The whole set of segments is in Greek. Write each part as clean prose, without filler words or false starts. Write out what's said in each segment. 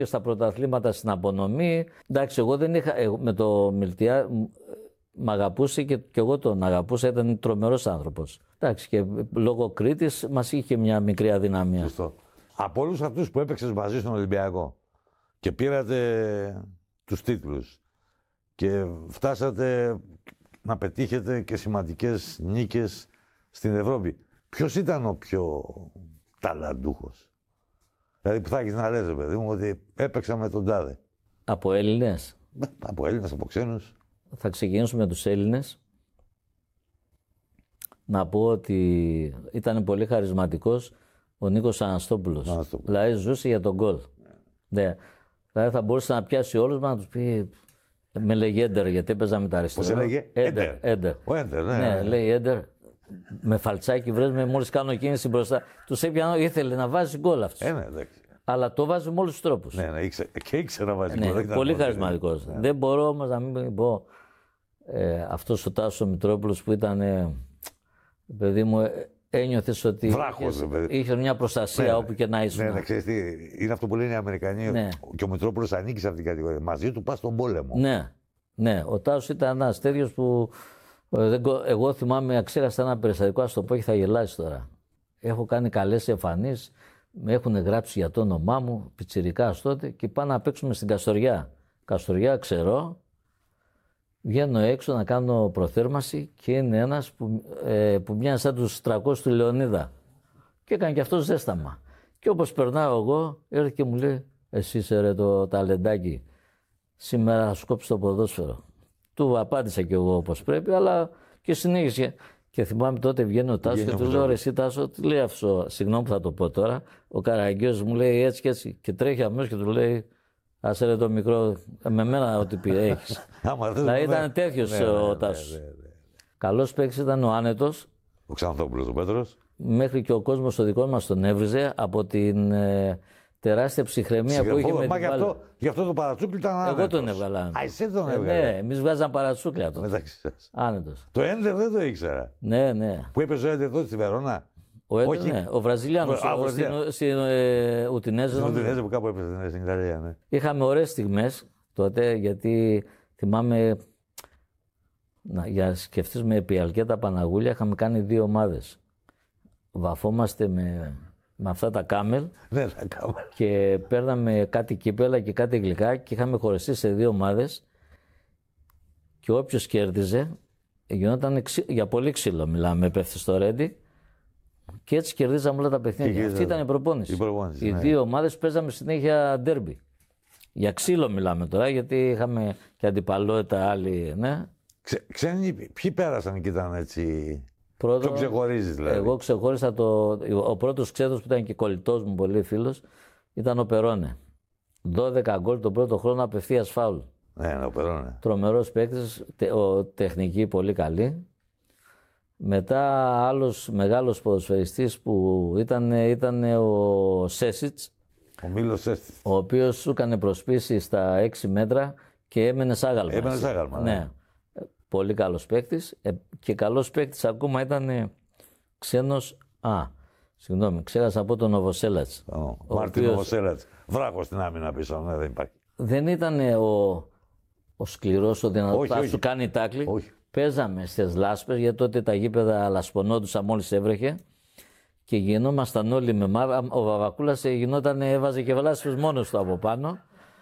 Στα πρωταθλήματα στην απονομή. Εντάξει, εγώ δεν είχα. Με το Μιλτιά μ' αγαπούσε και εγώ τον αγαπούσα. Ήταν τρομερός άνθρωπος. Εντάξει, και λόγω Κρήτης μας είχε μια μικρή αδυναμία. Σωστό. Από όλους αυτούς που έπαιξες μαζί στον Ολυμπιακό και πήρατε τους τίτλους και φτάσατε να πετύχετε και σημαντικές νίκες στην Ευρώπη, ποιος ήταν ο πιο ταλαντούχος? Δηλαδή που θα έχεις να λες, παιδί μου, ότι έπαιξα με τον τάδε. Από Έλληνες. Από Έλληνες, από ξένους. Θα ξεκινήσουμε με τους Έλληνες. Να πω ότι ήταν πολύ χαρισματικός ο Νίκος Αναστόπουλος. Δηλαδή ζούσε για τον γκολ. Ναι. Δηλαδή θα μπορούσε να πιάσει όλους μας να τους πει. Με λέγει Έντερ, γιατί έπαιζα με τα αριστερά. Πώς έλεγε? Έντερ. Ο Έντερ, ναι. Ναι, λέει Έντερ. Με φαλτσάκι βρες, μόλις κάνω κίνηση μπροστά. Τους έπιανα, ήθελε να βάζει γκολ αυτός. Ναι, αλλά το βάζει με όλους τους τρόπους. Ναι, και ήξερε να βάζει γκολ. Πολύ χαρισματικός. Ναι. Δεν μπορώ όμως να μην πω αυτός ο Τάσος Μητρόπουλος που ήταν, παιδί μου, ένιωθες ότι βράχος, είχε μια προστασία όπου και να ήσουν. Ναι, ξέρεις τι, είναι αυτό που λένε οι Αμερικανοί. Ναι. Και ο Μητρόπουλος ανήκει σε αυτήν την κατηγορία. Μαζί του πας στον πόλεμο. Ναι, ο Τάσος ήταν ένας τέτοιος που εγώ θυμάμαι αξέχασα ένα περιστατικό, ας το πω και θα γελάσει τώρα. Έχω κάνει καλές εμφανίσεις, με έχουν γράψει για το όνομά μου, πιτσιρικάς τότε, και πάμε να παίξουμε στην Καστοριά. Καστοριά, ξέρω. Βγαίνω έξω να κάνω προθέρμαση και είναι ένας που μοιάζει σαν τους 300 του Λεωνίδα. Και έκανε και αυτός ζέσταμα. Και όπως περνάω εγώ, έρχεται και μου λέει: εσύ είσαι ρε το ταλεντάκι, σήμερα θα σου κόψει το ποδόσφαιρο. Του απάντησα κι εγώ όπως πρέπει, αλλά και συνέχισε. Και θυμάμαι τότε βγαίνει ο Τάσος και του λέω: ρε εσύ Τάσο, τι λέει αυτό, συγγνώμη που θα το πω τώρα. Ο Καραγκιός μου λέει έτσι και έτσι. Και τρέχει αμέσως και του λέει: άσε ρε το μικρό, με μένα ό,τι πει έχεις. Δηλαδή ήταν τέτοιος ο Τάσος. Καλός παίκτης ήταν ο Άνετος. Ο Ξανθόπουλος ο Πέτρος. Μέχρι και ο κόσμος ο δικός μας τον έβριζε από την τεράστια ψυχραιμία που είχε με την μπάλα. Γι' αυτό το παρατσούκλι ήταν Άνετος. Εγώ τον έβγαλα. Α, εσύ τον έβγαλε. Ναι, εμείς βγάζαμε παρατσούκλια τότε. Μεταξύ σας. Άνετος. Το Έντερ δεν το ήξερα. Ναι. Που έπαιζε ο Έντερ τότε στη Βερόνα. Ο Έντερ, ναι. Ο Βραζιλιάνος. Στην Ουτινέζε. Στην Ουτινέζε που κάπου έπαιζε στην Ιταλία, ναι. Είχαμε ωραίες στιγμές τότε, γιατί θυμάμαι, για σκεφτείς με επί Αλκέτα Παναγούλια, είχαμε κάνει 2 ομάδες. Βαφόμαστε με αυτά τα κάμελ. Ναι, τα κάμελ. Και παίρναμε κάτι κύπελα και κάτι γλυκά και είχαμε χωριστεί σε 2 ομάδες. Και όποιος κέρδιζε, γινόταν για πολύ ξύλο, μιλάμε, πέφτει στο Ρέντι. Και έτσι κερδίζαμε όλα τα παιχνίδια. Αυτή ήταν η προπόνηση. Οι 2 ομάδες παίζαμε συνέχεια ντέρμπι. Για ξύλο μιλάμε τώρα, γιατί είχαμε και αντιπαλότητα άλλοι, ναι. Ξένοι, ποιοι πέρασαν και ήταν έτσι. Πρώτο, ποιο ξεχωρίζεις δηλαδή? Εγώ ξεχώρισα ο πρώτος ξένος που ήταν και κολλητός μου, πολύ φίλος, ήταν ο Περόνε. 12 γκολ τον πρώτο χρόνο απευθείας φάουλ. Ναι, ο Περόνε. Τρομερός παίκτης, τεχνική πολύ καλή. Μετά άλλος μεγάλος ποδοσφαιριστής που ήταν ο Σέσιτς. Ο Μίλος Σέσιτς. Ο οποίος σου έκανε προσπίση στα 6 μέτρα και έμενε σάγαλμα. Έμενε σάγαλμα, ναι. Πολύ καλός παίκτης. Και καλός παίκτης ακόμα ήταν ξένος. Συγγνώμη, ξέχασα από τον Νοβοσέλατς. Μάρτιν Νοβοσέλατς. Βράχος στην άμυνα πίσω, ναι, δεν υπάρχει. Δεν ήταν ο σκληρός, ο δυνατός, θα σου κάνει τάκλι. Όχι. Παίζαμε στις λάσπες, γιατί τότε τα γήπεδα λασπωνόντουσαν μόλις έβρεχε και γινόμασταν όλοι με μαύρα. Ο Βαβακούλας έβαζε και λάσπες μόνος του από πάνω.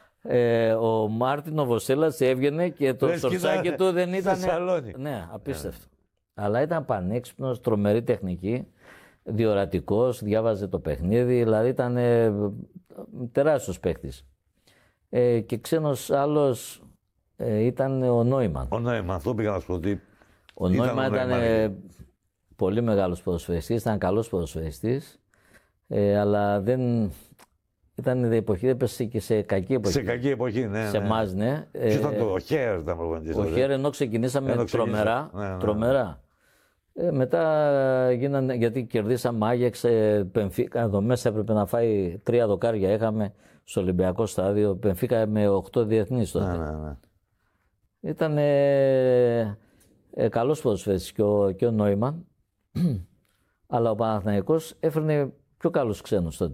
Ο Μάρτιν ο Βοσέλας έβγαινε και το σορτσάκι του δεν ήταν. Ναι, απίστευτο. Αλλά ήταν πανέξυπνος, τρομερή τεχνική, διορατικός, διάβαζε το παιχνίδι, δηλαδή ήταν τεράστιος παίκτης. Και ξένος άλλος ήταν ο Νόιμαν. Ο Νόιμαν, αυτό πήγα να σου πω ότι. Ο Νόιμαν ήταν πολύ μεγάλος ποδοσφαιριστής, ήταν καλός ποδοσφαιριστής, αλλά δεν. Ήταν η εποχή, έπεσε και σε κακή εποχή. Σε κακή εποχή, ναι. Σε εμάς, ναι. Ποιος ήταν ο Χέρ, ήταν προπονητής. Ο Χέρ, ενώ ξεκινήσαμε τρομερά. Μετά γίνανε, γιατί κερδίσαμε Άγιαξ, Πενφίκα, εδώ μέσα έπρεπε να φάει 3 δοκάρια. Είχαμε στο Ολυμπιακό στάδιο, Πενφίκα με 8 διεθνείς τότε. Ναι. Ήταν καλός ποδοσφαιριστής και ο Νόιμαν, αλλά ο Παναθηναϊκός έφερνε πιο καλούς ξένους τότε.